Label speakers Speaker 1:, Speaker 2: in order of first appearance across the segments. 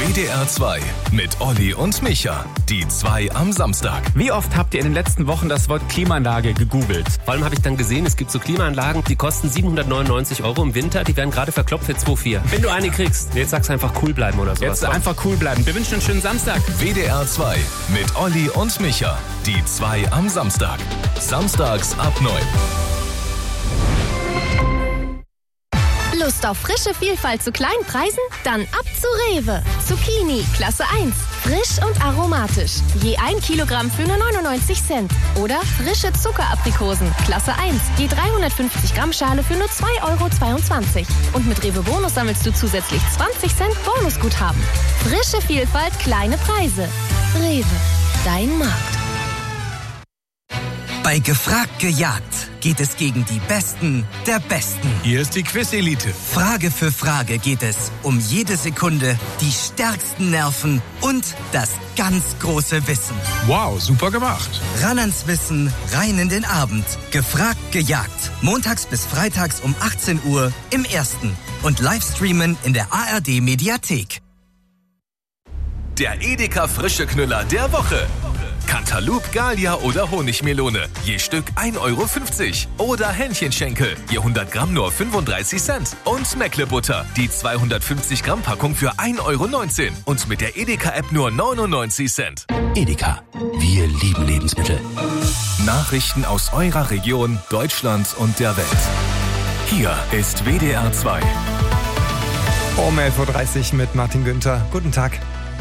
Speaker 1: WDR 2 mit Olli und Micha. Die 2 am Samstag.
Speaker 2: Wie oft habt ihr in den letzten Wochen das Wort Klimaanlage gegoogelt?
Speaker 3: Vor allem habe ich dann gesehen, es gibt so Klimaanlagen, die kosten 799 € im Winter. Die werden gerade verkloppt für 2,4. Wenn du eine kriegst, jetzt sagst du einfach cool bleiben oder sowas.
Speaker 2: Jetzt einfach cool bleiben. Wir wünschen einen schönen Samstag.
Speaker 1: WDR 2 mit Olli und Micha. Die 2 am Samstag. Samstags ab 9.
Speaker 4: Lust auf frische Vielfalt zu kleinen Preisen? Dann ab zu Rewe. Zucchini, Klasse 1. Frisch und aromatisch. Je 1 Kilogramm für nur 99 Cent. Oder frische Zuckeraprikosen, Klasse 1. Je 350 Gramm Schale für nur 2,22 €. Und mit Rewe Bonus sammelst du zusätzlich 20 Cent Bonusguthaben. Frische Vielfalt, kleine Preise. Rewe, dein Markt.
Speaker 5: Bei Gefragt gejagt geht es gegen die Besten der Besten.
Speaker 1: Hier ist die Quiz-Elite.
Speaker 5: Frage für Frage geht es um jede Sekunde, die stärksten Nerven und das ganz große Wissen.
Speaker 1: Wow, super gemacht.
Speaker 5: Ran ans Wissen, rein in den Abend. Gefragt gejagt. Montags bis freitags um 18 Uhr im Ersten. Und Livestreamen in der ARD-Mediathek.
Speaker 1: Der Edeka frische Knüller der Woche. Cantaloupe, Gallia oder Honigmelone. Je Stück 1,50 €. Oder Hähnchenschenkel. Je 100 Gramm nur 35 Cent. Und Meckle-Butter. Die 250 Gramm Packung für 1,19 €. Und mit der Edeka-App nur 99 Cent.
Speaker 6: Edeka. Wir lieben Lebensmittel.
Speaker 1: Nachrichten aus eurer Region, Deutschland und der Welt. Hier ist WDR 2.
Speaker 7: Um 11:30 Uhr mit Martin Günther. Guten Tag.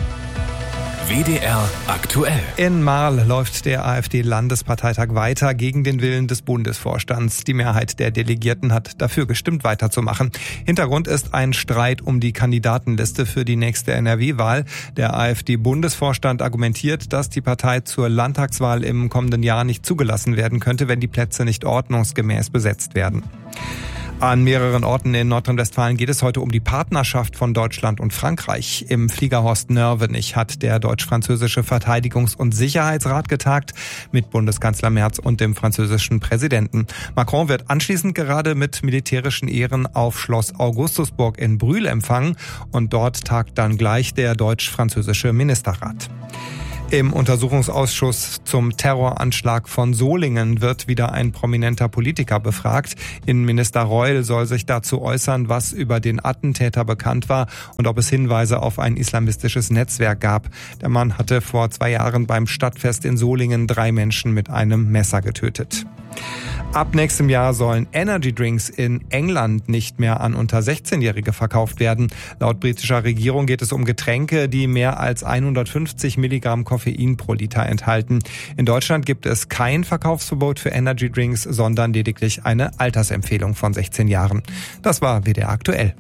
Speaker 1: WDR aktuell.
Speaker 7: In Marl läuft der AfD-Landesparteitag weiter gegen den Willen des Bundesvorstands. Die Mehrheit der Delegierten hat dafür gestimmt, weiterzumachen. Hintergrund ist ein Streit um die Kandidatenliste für die nächste NRW-Wahl. Der AfD-Bundesvorstand argumentiert, dass die Partei zur Landtagswahl im kommenden Jahr nicht zugelassen werden könnte, wenn die Plätze nicht ordnungsgemäß besetzt werden. An mehreren Orten in Nordrhein-Westfalen geht es heute um die Partnerschaft von Deutschland und Frankreich. Im Fliegerhorst Nörvenich hat der deutsch-französische Verteidigungs- und Sicherheitsrat getagt mit Bundeskanzler Merz und dem französischen Präsidenten. Macron wird anschließend gerade mit militärischen Ehren auf Schloss Augustusburg in Brühl empfangen und dort tagt dann gleich der deutsch-französische Ministerrat. Im Untersuchungsausschuss zum Terroranschlag von Solingen wird wieder ein prominenter Politiker befragt. Innenminister Reul soll sich dazu äußern, was über den Attentäter bekannt war und ob es Hinweise auf ein islamistisches Netzwerk gab. Der Mann hatte vor 2 Jahren beim Stadtfest in Solingen 3 Menschen mit einem Messer getötet. Ab nächstem Jahr sollen Energy-Drinks in England nicht mehr an unter 16-Jährige verkauft werden. Laut britischer Regierung geht es um Getränke, die mehr als 150 Milligramm Koffein pro Liter enthalten. In Deutschland gibt es kein Verkaufsverbot für Energy-Drinks, sondern lediglich eine Altersempfehlung von 16 Jahren. Das war WDR aktuell.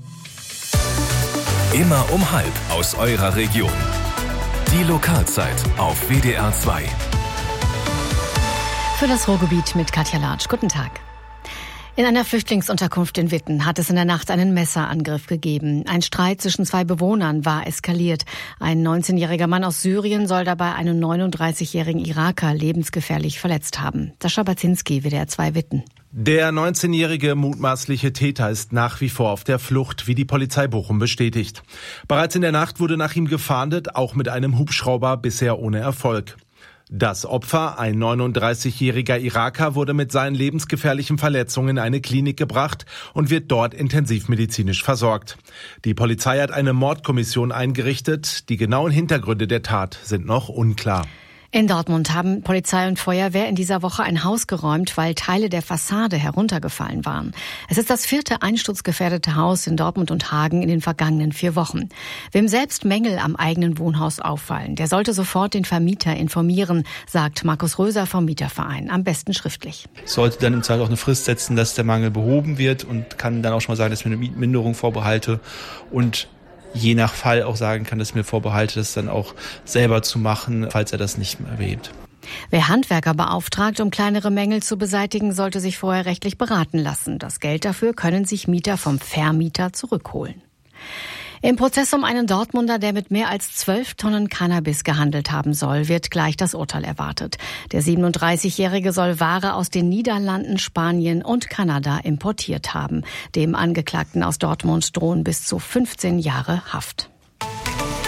Speaker 1: Immer um 12:30 aus eurer Region. Die Lokalzeit auf WDR 2.
Speaker 8: Für das Ruhrgebiet mit Katja Latsch. Guten Tag. In einer Flüchtlingsunterkunft in Witten hat es in der Nacht einen Messerangriff gegeben. Ein Streit zwischen 2 Bewohnern war eskaliert. Ein 19-jähriger Mann aus Syrien soll dabei einen 39-jährigen Iraker lebensgefährlich verletzt haben. Sascha Baczynski, WDR 2 Witten.
Speaker 9: Der 19-jährige mutmaßliche Täter ist nach wie vor auf der Flucht, wie die Polizei Bochum bestätigt. Bereits in der Nacht wurde nach ihm gefahndet, auch mit einem Hubschrauber, bisher ohne Erfolg. Das Opfer, ein 39-jähriger Iraker, wurde mit seinen lebensgefährlichen Verletzungen in eine Klinik gebracht und wird dort intensivmedizinisch versorgt. Die Polizei hat eine Mordkommission eingerichtet. Die genauen Hintergründe der Tat sind noch unklar.
Speaker 8: In Dortmund haben Polizei und Feuerwehr in dieser Woche ein Haus geräumt, weil Teile der Fassade heruntergefallen waren. Es ist das 4. einsturzgefährdete Haus in Dortmund und Hagen in den vergangenen 4 Wochen. Wem selbst Mängel am eigenen Wohnhaus auffallen, der sollte sofort den Vermieter informieren, sagt Markus Röser vom Mieterverein, am besten schriftlich.
Speaker 10: Ich sollte dann im Zweifel auch eine Frist setzen, dass der Mangel behoben wird und kann dann auch schon mal sagen, dass ich mir eine Mietminderung vorbehalte und je nach Fall auch sagen kann, dass ich mir vorbehalte, das dann auch selber zu machen, falls er das nicht mehr behebt.
Speaker 8: Wer Handwerker beauftragt, um kleinere Mängel zu beseitigen, sollte sich vorher rechtlich beraten lassen. Das Geld dafür können sich Mieter vom Vermieter zurückholen. Im Prozess um einen Dortmunder, der mit mehr als 12 Tonnen Cannabis gehandelt haben soll, wird gleich das Urteil erwartet. Der 37-Jährige soll Ware aus den Niederlanden, Spanien und Kanada importiert haben. Dem Angeklagten aus Dortmund drohen bis zu 15 Jahre Haft.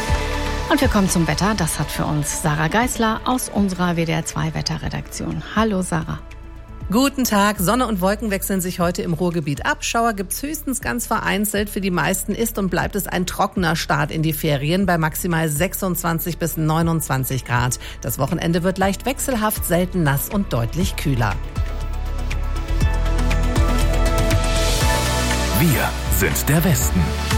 Speaker 8: Und wir kommen zum Wetter. Das hat für uns Sarah Geisler aus unserer WDR 2 Wetterredaktion. Hallo Sarah.
Speaker 11: Guten Tag. Sonne und Wolken wechseln sich heute im Ruhrgebiet ab. Schauer gibt's höchstens ganz vereinzelt. Für die meisten ist und bleibt es ein trockener Start in die Ferien bei maximal 26 bis 29 Grad. Das Wochenende wird leicht wechselhaft, selten nass und deutlich kühler.
Speaker 1: Wir sind der Westen.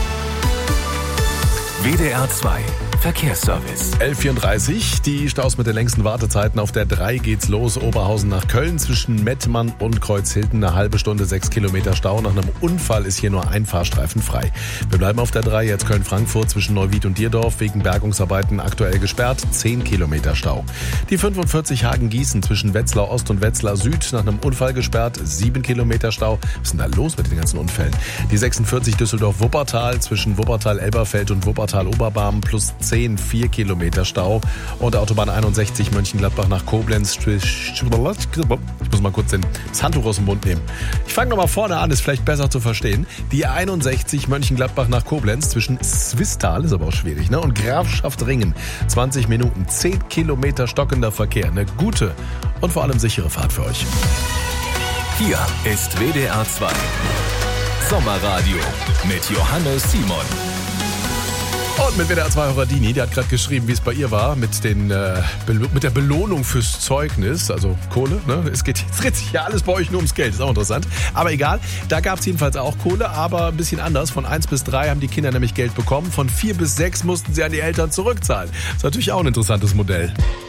Speaker 1: WDR 2 Verkehrsservice.
Speaker 12: 11:34, die Staus mit den längsten Wartezeiten. Auf der 3 geht's los, Oberhausen nach Köln, zwischen Mettmann und Kreuzhilden eine halbe Stunde, 6 Kilometer Stau. Nach einem Unfall ist hier nur ein Fahrstreifen frei. Wir bleiben auf der 3, jetzt Köln-Frankfurt, zwischen Neuwied und Dierdorf, wegen Bergungsarbeiten aktuell gesperrt, 10 Kilometer Stau. Die 45 Hagen-Gießen, zwischen Wetzlar Ost und Wetzlar Süd, nach einem Unfall gesperrt, 7 Kilometer Stau. Was ist denn da los mit den ganzen Unfällen? Die 46 Düsseldorf-Wuppertal, zwischen Wuppertal-Elberfeld und Wuppertal-Oberbarmen, plus 10, 4 Kilometer Stau. Und der Autobahn 61 Mönchengladbach nach Koblenz. Ich muss mal kurz das Handtuch aus dem Mund nehmen. Ich fange nochmal vorne an, ist vielleicht besser zu verstehen. Die 61 Mönchengladbach nach Koblenz zwischen Swisttal, ist aber auch schwierig, ne? Und Grafschaft-Ringen. 20 Minuten, 10 Kilometer stockender Verkehr. Eine gute und vor allem sichere Fahrt für euch.
Speaker 1: Hier ist WDR 2 Sommerradio mit Johannes Simon.
Speaker 12: Und mit WDR 2 Horadini, der hat gerade geschrieben, wie es bei ihr war mit der Belohnung fürs Zeugnis, also Kohle. Ne? Es dreht sich ja alles bei euch nur ums Geld, ist auch interessant. Aber egal, da gab es jedenfalls auch Kohle, aber ein bisschen anders. Von 1 bis 3 haben die Kinder nämlich Geld bekommen, von 4 bis 6 mussten sie an die Eltern zurückzahlen. Das ist natürlich auch ein interessantes Modell.